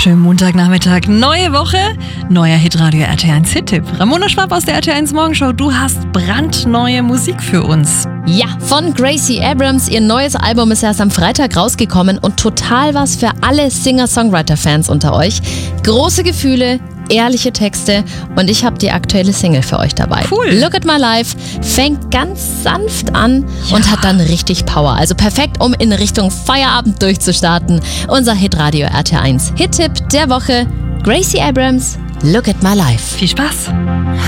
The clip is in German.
wunderschönen Montagnachmittag. Neue Woche, neuer Hitradio RT1 Hit-Tipp. Ramona Schwab aus der RT1 Morgenshow, du hast brandneue Musik für uns. Ja, von Gracie Abrams. Ihr neues Album ist erst am Freitag rausgekommen und total was für alle Singer-Songwriter-Fans unter euch. Große Gefühle, ehrliche Texte und ich habe die aktuelle Single für euch dabei. Cool. Look at My Life fängt ganz sanft an und hat dann richtig Power. Also perfekt, um in Richtung Feierabend durchzustarten. Unser Hitradio RT1 Hit-Tipp der Woche. Gracie Abrams, Look at My Life. Viel Spaß.